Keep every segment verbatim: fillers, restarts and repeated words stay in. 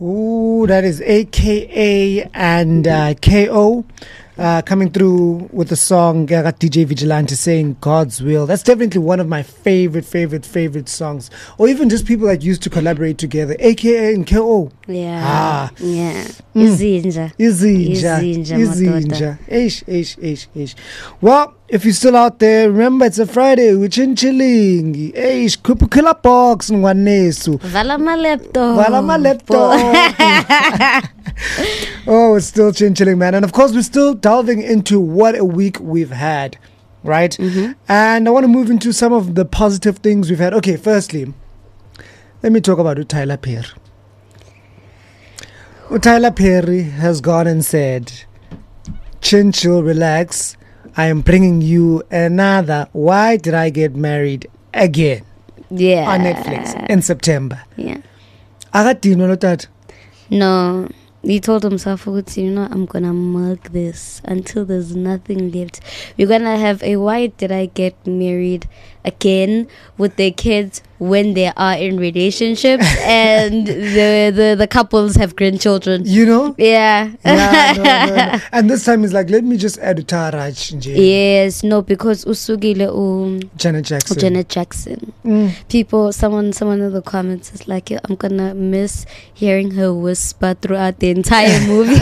Ooh, that is A K A and uh, K O uh, coming through with the song uh, D J Vigilante saying God's will. That's definitely one of my favorite, favorite, favorite songs. Or even just people that used to collaborate together. A K A and K O. Yeah. Ah. Yeah. Mm. Izinja. Izinja. Izinja, Izinja. Ish, ish, ish, ish. Well, if you're still out there, remember it's a Friday. We're chin-chilling. Ish, kupukila box ngwanesu. Vala ma laptop. Vala ma laptop. Oh, it's still chin-chilling, man. And of course, we're still delving into what a week we've had, right? Mm-hmm. And I want to move into some of the positive things we've had. Okay, firstly, let me talk about Tyler Perry. Tyler Perry has gone and said, chin, chill, relax. I am bringing you another Why Did I Get Married Again? Yeah. On Netflix in September. Yeah. Akadino that. No. He told himself, you know, I'm going to milk this until there's nothing left. We're going to have a Why Did I Get Married Again with their kids when they are in relationships and the, the the couples have grandchildren. You know? Yeah. Yeah, no, no, no. And this time it's like, let me just add Taraj. Yes, no, because Usugile um Janet Jackson. Janet Jackson. Mm. People, someone, someone in the comments is like, I'm gonna miss hearing her whisper throughout the entire movie.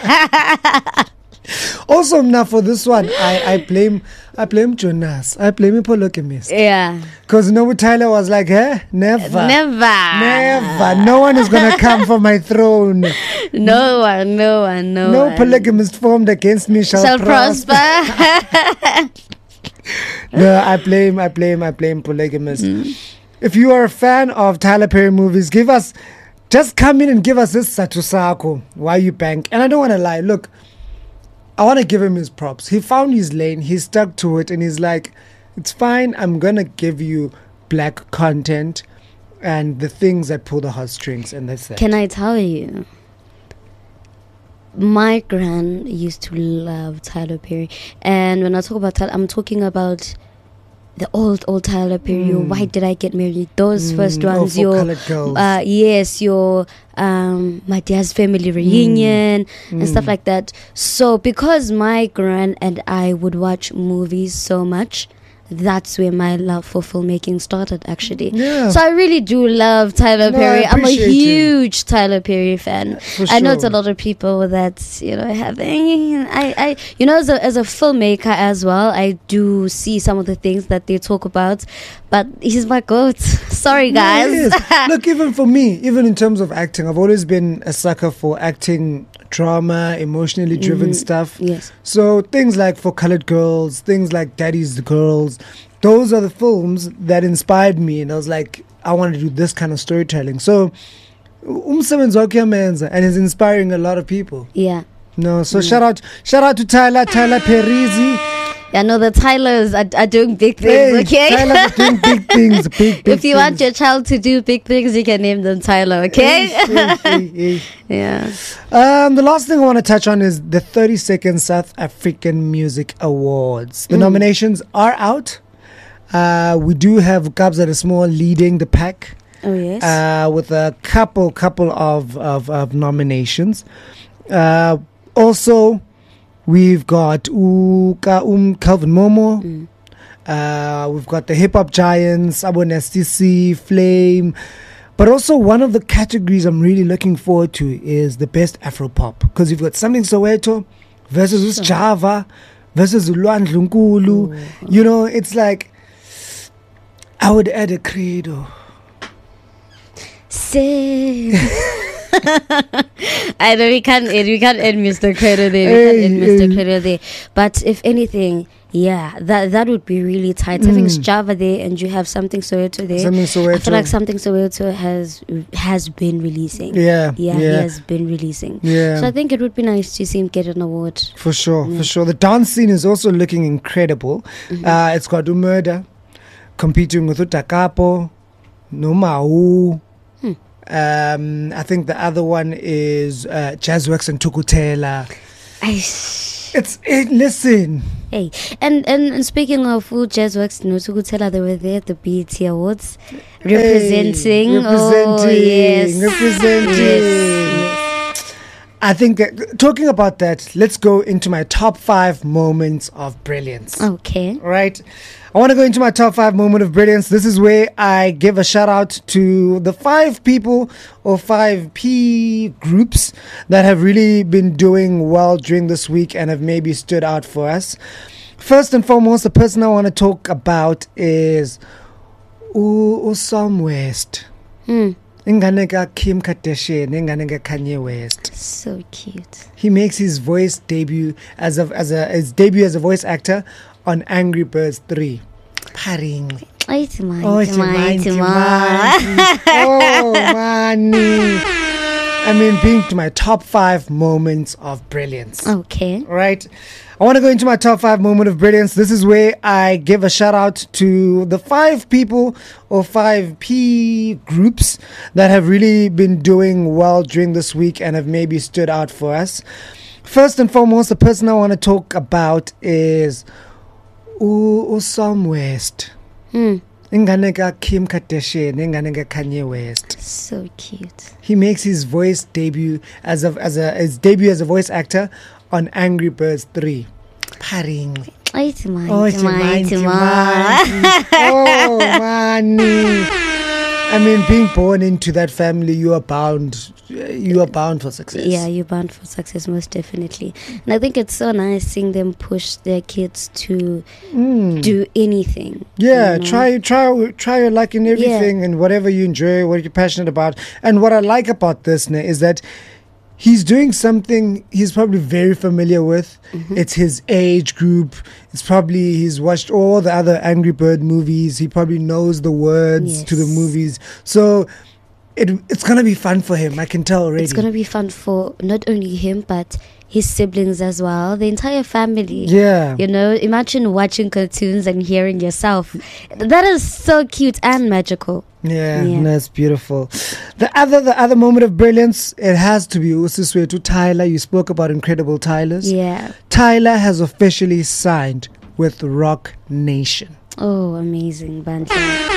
Also, now for this one, I, I blame I blame Jonas. I blame him polygamist. Yeah. Because you know what Tyler was like, eh? Never. Never. Never. No one is gonna come for my throne. No one, no one, no, no one. polygamist formed against me shall, Shall prosper. prosper. No, I blame I blame I blame polygamist. Mm. If you are a fan of Tyler Perry movies, give us just come in and give us this Satusako why you bank. And I don't wanna lie, look. I want to give him his props. He found his lane. He stuck to it. And he's like, it's fine. I'm going to give you black content and the things that pull the heartstrings. And that's it. Can I tell you? My gran used to love Tyler Perry. And when I talk about Tyler, I'm talking about the old, old Tyler Perry. Mm. Why Did I Get Married? Those Mm. first Oh, ones. for your, Colored Girls. uh, yes, your um, my dad's family reunion Mm. and stuff like that. So because my gran and I would watch movies so much, that's where my love for filmmaking started, actually. Yeah. So I really do love Tyler No, Perry. I I'm a appreciate you. huge Tyler Perry fan. For I know it's a sure. lot of people that, you know, have, I, I, you know, as a, as a filmmaker as well, I do see some of the things that they talk about, but he's my goat. Sorry, Yeah, guys. he is. Look, even for me, even in terms of acting, I've always been a sucker for acting drama, emotionally driven Mhm. stuff. Yes. So things like For Colored Girls, things like Daddy's the Girls, those are the films that inspired me. And I was like, I want to do this kind of storytelling. So, umsebenzi wakhe uyamenza, and is inspiring a lot of people. Yeah. No, so shout out, shout out to Tyler, Tyler Perry. I know the Tylers are, are doing big things, Hey, okay? Tyler's doing big things, big, big If you things. want your child to do big things, you can name them Tyler, okay? Hey, hey, hey, hey. Yeah. Um, the last thing I want to touch on is the thirty-second South African Music Awards. The Mm. nominations are out. Uh, we do have Kabza the Small leading the pack Oh, yes. uh, with a couple couple of, of, of nominations. Uh, also, we've got Uka Um Calvin Momo. Mm. Uh, we've got the hip hop giants, Abo Nasty C, Flame. But also, one of the categories I'm really looking forward to is the best Afro pop, because you've got Something Soweto versus Sure. Java versus Luandlu Nkulu. You know, it's like I would add a credo. Say. I know we can't end, we can't end Mister Credo there. We Hey, can't end Mister hey. Credo there. But if anything, yeah, that that would be really tight. Having Mm. Java there and you have Something Soweto there. Something I Soweto. feel like Something Soweto has has been releasing. Yeah, Yeah, yeah, he has been releasing. yeah. So I think it would be nice to see him get an award. For sure, Yeah. for sure. The dance scene is also looking incredible. Mhm. Uh, it's got Umurda competing with Utakapo, Nomau. Hmm. Um, I think the other one is uh, Jazzworks and Tukutela. Aish. It's it. Listen. Hey, and, and and speaking of who Jazz Works, no, to tell her they were there at the B E T Awards, representing, Hey, oh representing, yes, representing. yes, I think that, talking about that, let's go into my top five moments of brilliance. yes. Okay. All right. I want to go into my top five moment of brilliance. This is where I give a shout out to the five people or five P groups that have really been doing well during this week and have maybe stood out for us. First and foremost, the person I want to talk about is U Sam West. Hmm. Ingane ka Kim Kardashian, ingane ka Kanye West. So cute. He makes his voice debut as a as a his debut as a voice actor on Angry Birds three. Paring. Ay, timay, Oh, timay, timay, timay. timay. Oh, money. I mean, being to my top five moments of brilliance. Okay. Right. I want to go into my top five moment of brilliance. This is where I give a shout out to the five people or five P groups that have really been doing well during this week and have maybe stood out for us. First and foremost, the person I want to talk about is U Sam West. Hmm. Ingane ka Kim Kardashian, ingane ka Kanye West. So cute. He makes his voice debut as a as a his debut as a voice actor on Angry Birds three. Paring. Ay, timay, Oh, timay, timay, timay. Oh, money. I mean, being born into that family, you are bound. You are bound for success. Yeah, you're bound for success, most definitely. And I think it's so nice seeing them push their kids to Mm. do anything. Yeah, you know? try try try your luck in everything and whatever you enjoy, what you're passionate about. And what I like about this ne, is that he's doing something he's probably very familiar with. Mhm. It's his age group. It's probably he's watched all the other Angry Bird movies. He probably knows the words to the Yes. movies. So it it's gonna be fun for him. I can tell already. It's going to be fun for not only him, but his siblings as well, the entire family. Yeah. You know, imagine watching cartoons and hearing yourself. That is so cute and magical. Yeah, Yeah. that's beautiful. The other the other moment of brilliance, it has to be Usiswe to Tyler. You spoke about Incredible Tylers. Yeah. Tyler has officially signed with Rock Nation. Oh, amazing, Bantu.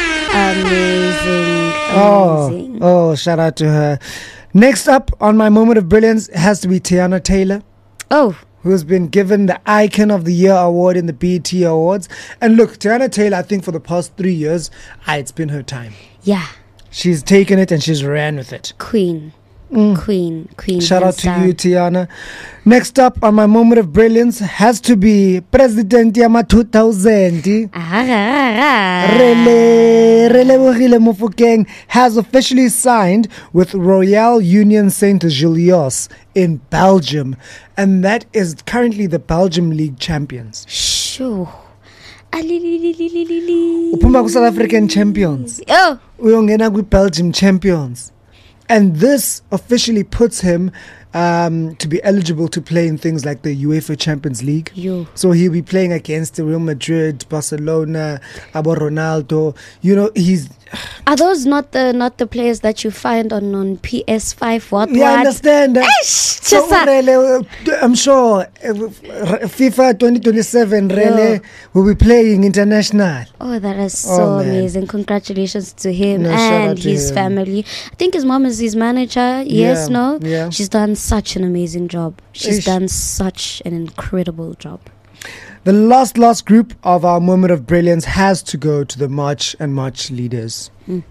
Amazing. Oh, Amazing. oh, shout out to her. Next up on my moment of brilliance has to be Tiana Taylor, Oh, who's been given the Icon of the Year award in the B E T Awards. And look, Tiana Taylor, I think for the past three years, ah, it's been her time. yeah. She's taken it and she's ran with it. Queen. Mm. Queen. Queen. Shout out hands to down. you, Tiana. Next up on my moment of brilliance has to be President Yama two thousand. Ah, Rele Relebogile Mofokeng has officially signed with Royal Union Saint Gilles in Belgium, and that is currently the Belgium League champions. Sure. Alililililili. Uphuma ku South African champions, Oh, uyongena ku Belgium champions, and this officially puts him um, to be eligible to play in things like the UEFA Champions League. yo. So he'll be playing against Real Madrid, Barcelona, Abo Ronaldo. You know, he's. Are those not the not the players that you find on, on P S five? What Yeah, I what? understand. that. Eish, So, just a- Rele, uh, I'm sure uh, FIFA twenty twenty-seven, Rele Yeah. will be playing international. Oh, that is so Oh, man. amazing. Congratulations to him No, shout and out to his him. family. I think his mom is his manager. Yes, Yeah, no? yeah. She's done such an amazing job. She's Ish. done such an incredible job. The last, last group of our moment of brilliance has to go to the March and March leaders.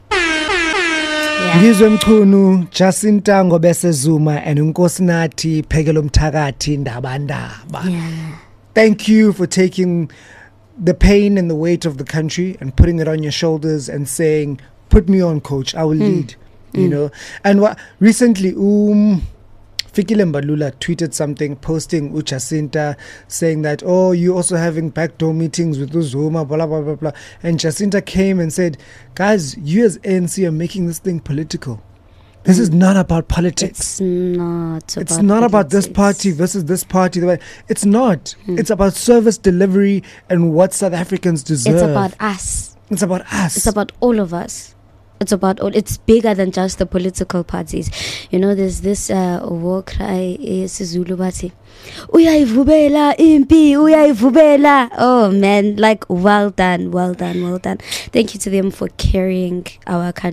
Yeah. Ngizwe Mchunu, Jacinta Ngobese Zuma, and Nkosinathi Phekelo Mthakathi Ndabandaba. Yeah. Thank you for taking the pain and the weight of the country and putting it on your shoulders and saying, put me on, coach, I will lead. You Mm. know, and what recently um Fikile Mbalula tweeted something, posting Ujacinta, saying that, oh, you're also having backdoor meetings with Uzuma, blah, blah, blah, blah. And Jacinta came and said, guys, you as A N C are making this thing political. This is not about politics. It's not about It's not about this politics. party versus this party. It's not. Hmm. It's about service delivery and what South Africans deserve. It's about us. It's about us. It's about all of us. It's about all. It's bigger than just the political parties. You know, there's this uh, war cry. isiZulu bathi, "Uyayivubela impi, uyayivubela." Oh man, like well done, well done, well done. Thank you to them for carrying our country.